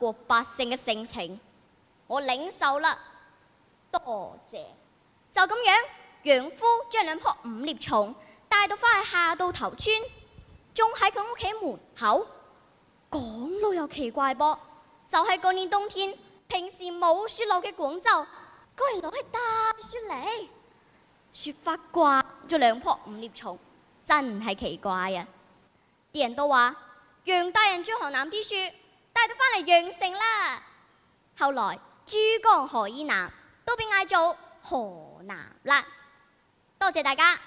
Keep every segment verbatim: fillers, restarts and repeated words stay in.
國百姓嘅性情，我領受啦，多謝。就咁樣，楊夫將兩棵五葉松帶到返去下渡頭村，種喺佢屋企門口。講到又奇怪噃，就係嗰年冬天，平時冇雪落嘅廣州，居然攞起大雪嚟，雪花掛咗兩棵五葉松，真係奇怪啊！啲人都話楊大人將河南啲雪帶到返嚟陽城啦。後來珠江河以南都被嗌做河南啦。多謝大家。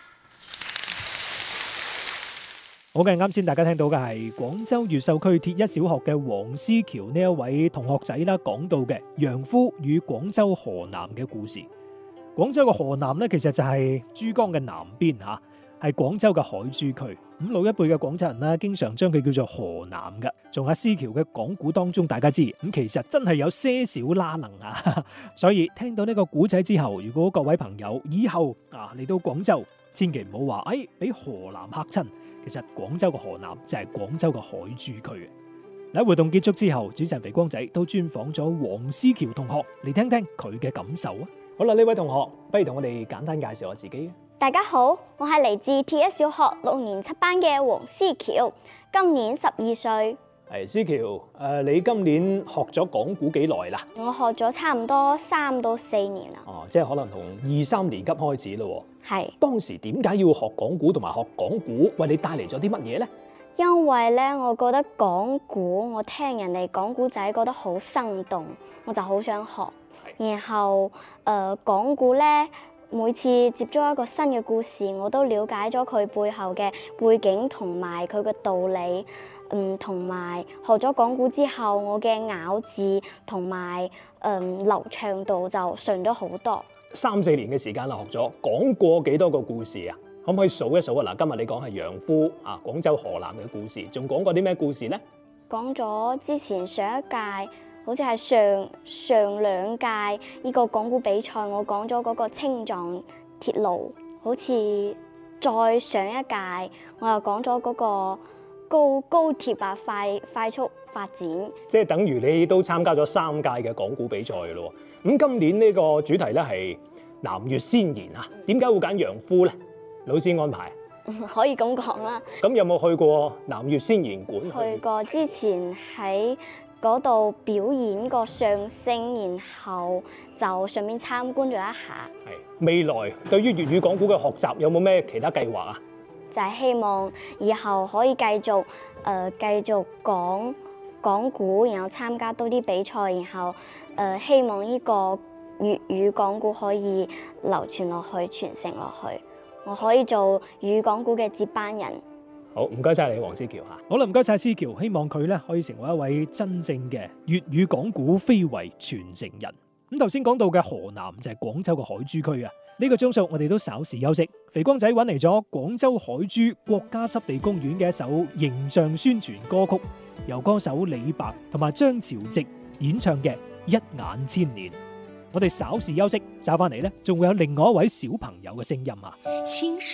好嘅，啱先大家聽到嘅係廣州越秀區鐵一小學嘅黃思喬呢一位同學仔啦，講到嘅楊夫與廣州河南嘅故事。廣州嘅河南呢，其實就係珠江嘅南邊吓，係廣州嘅海珠區。咁老一輩嘅廣州人啦，經常將佢叫做河南嘅。從阿思喬嘅講古當中，大家知咁其實真係有些少拉能啊。所以聽到呢個古仔之後，如果各位朋友以後啊嚟到廣州，千祈唔好話誒俾河南嚇親。其實廣州嘅河南就係廣州嘅海珠區嘅。喺活動結束之後，主持人肥光仔都專訪咗黃思喬同學嚟聽聽佢嘅感受啊！好啦，呢位同學，不如同我哋簡單介紹下自己。 大家好，我係嚟自鐵一小學六年七班嘅黃思喬，今年十二歲。 係思喬，誒，你今年學咗講古幾耐啦？ 我學咗差唔多三到四年啦。 哦，即係可能從二三年級開始咯。 係。 當時點解要學講古同埋學講古，為你帶嚟咗啲乜嘢呢？ 因為咧，我覺得講古，我聽人哋講古仔覺得好生動，我就好想學。然後誒，講古咧，每次接觸一個新嘅故事，我都了解咗佢背後嘅背景同埋佢嘅道理。嗯，同埋學咗講古之後，我嘅咬字同埋嗯流暢度就順咗好多。 三四年嘅時間啦，學咗講過幾多個故事啊？可唔可以數一數啊？嗱，今日你講係楊夫啊，廣州河南嘅故事，仲講過啲咩故事呢？ 講咗之前上一屆，好似係上上兩屆呢個講古比賽，我講咗嗰個青藏鐵路，好似再上一屆，我又講咗嗰個高高鐵啊，快快速發展。 即係等於你都參加咗三屆嘅講古比賽咯。咁今年呢個主題咧係南粵先賢啊，點解會揀楊夫咧？老師安排？ 可以咁講啦。 咁有冇去過南粵先賢館？ 去過，之前喺嗰度表演過相聲，然後就順便參觀咗一下。 係未來對於粵語講古嘅學習有冇咩其他計劃啊？ 就係希望以後可以繼續誒、呃、繼續講講古，然後參加多啲比賽，然後誒、呃、希望呢個粵語講古可以流傳落去、傳承落去。我可以做粵語講古嘅接班人。 好，唔該晒你，黃思喬嚇。好啦，唔該晒思喬，希望佢咧可以成為一位真正嘅粵語講古非遺傳承人。咁頭先講到嘅河南就係廣州嘅海珠區啊。呢個鐘數我哋都稍事休息。肥光仔揾嚟咗廣州海珠國家濕地公園嘅一首形象宣傳歌曲，由歌手李白同埋張潮汐演唱嘅《一眼千年》。我哋稍事休息，找翻嚟呢，仲會有另外一位小朋友嘅聲音啊。 青山